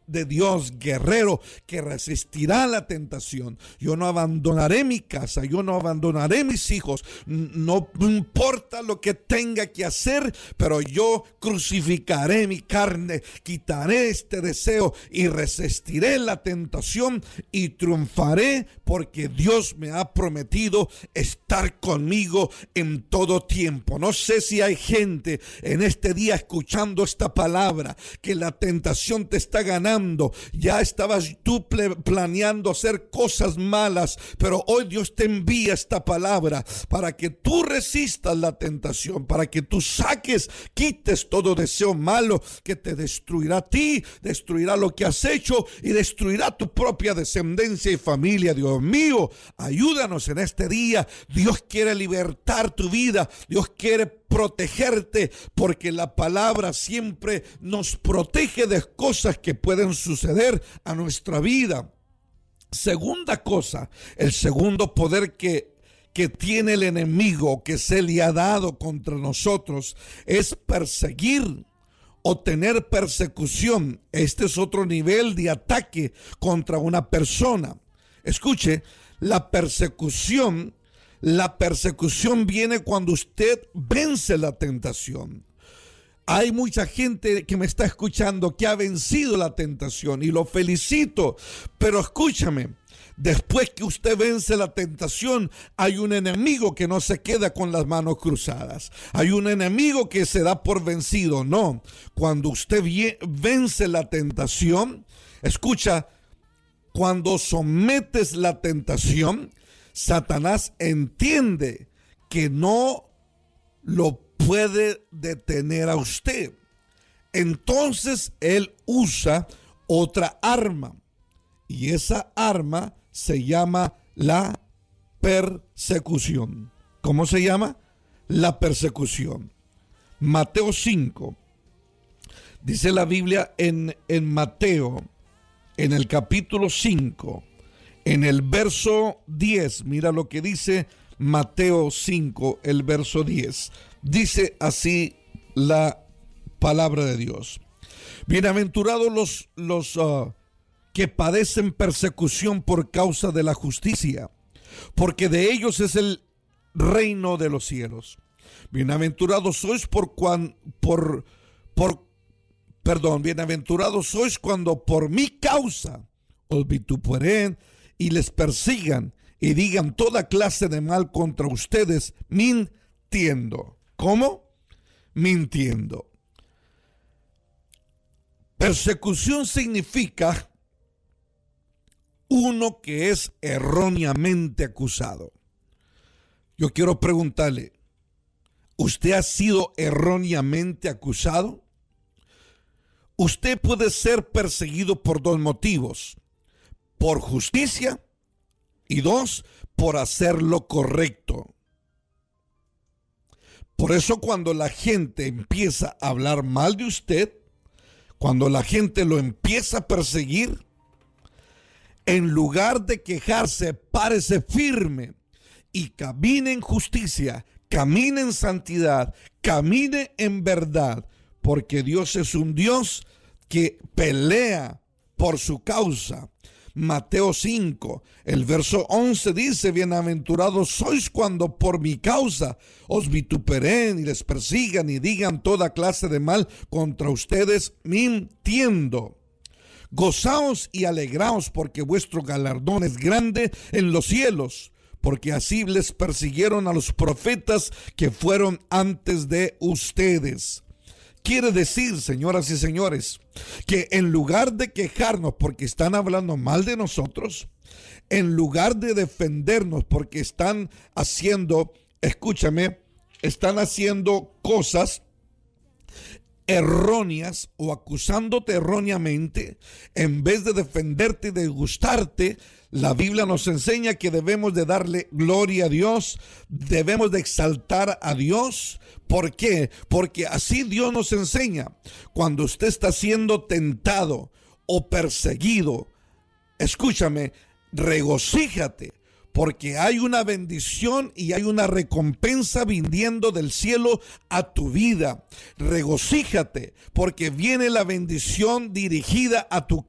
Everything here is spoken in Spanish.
de Dios, guerrero, que resistirá la tentación. Yo no abandonaré mi casa, yo no abandonaré mis hijos, no importa lo que tenga que hacer, pero yo crucificaré mi carne, quitaré este deseo y resistiré la tentación y triunfaré, porque Dios me ha prometido estar conmigo en todo tiempo. No sé si hay gente en este día escuchando esta palabra, que la tentación te está ganando. Ya estabas tú planeando hacer cosas malas, pero hoy Dios te envía esta palabra para que tú resistas la tentación, para que tú quites todo deseo malo que te destruirá a ti, destruirá lo que has hecho y destruirá tu propia descendencia y familia. Dios mío, ayúdanos en este día. Dios quiere libertar tu vida, Dios quiere protegerte, porque la palabra siempre nos protege de cosas que pueden suceder a nuestra vida. Segunda cosa, el segundo poder que tiene el enemigo, que se le ha dado contra nosotros, es perseguir o tener persecución. Este es otro nivel de ataque contra una persona. Escuche, la persecución viene cuando usted vence la tentación. Hay mucha gente que me está escuchando que ha vencido la tentación y lo felicito, pero escúchame, después que usted vence la tentación, hay un enemigo que no se queda con las manos cruzadas. Hay un enemigo que se da por vencido. No, cuando usted vence la tentación, escucha, cuando sometes la tentación, Satanás entiende que no lo puede detener a usted. Entonces él usa otra arma, y esa arma se llama la persecución. ¿Cómo se llama? La persecución. Mateo 5. Dice la Biblia en Mateo, en el capítulo 5, en el verso 10. Mira lo que dice Mateo 5, el verso 10. Dice así la palabra de Dios: bienaventurados los que padecen persecución por causa de la justicia, porque de ellos es el reino de los cielos. Bienaventurados sois bienaventurados sois cuando por mi causa os vituperen y les persigan y digan toda clase de mal contra ustedes, mintiendo. ¿Cómo? Mintiendo. Persecución significa uno que es erróneamente acusado. Yo quiero preguntarle, ¿usted ha sido erróneamente acusado? Usted puede ser perseguido por dos motivos: por justicia y dos, por hacer lo correcto. Por eso cuando la gente empieza a hablar mal de usted, cuando la gente lo empieza a perseguir, en lugar de quejarse, párese firme y camine en justicia, camine en santidad, camine en verdad, porque Dios es un Dios que pelea por su causa. Mateo 5, el verso 11 dice: bienaventurados sois cuando por mi causa os vituperen y les persigan y digan toda clase de mal contra ustedes, mintiendo. Gozaos y alegraos, porque vuestro galardón es grande en los cielos, porque así les persiguieron a los profetas que fueron antes de ustedes. Quiere decir, señoras y señores, que en lugar de quejarnos porque están hablando mal de nosotros, en lugar de defendernos porque están haciendo, escúchame, están haciendo cosas erróneas o acusándote erróneamente, en vez de defenderte y de gustarte, la Biblia nos enseña que debemos de darle gloria a Dios, debemos de exaltar a Dios. ¿Por qué? Porque así Dios nos enseña. Cuando usted está siendo tentado o perseguido, escúchame, regocíjate, porque hay una bendición y hay una recompensa viniendo del cielo a tu vida. Regocíjate, porque viene la bendición dirigida a tu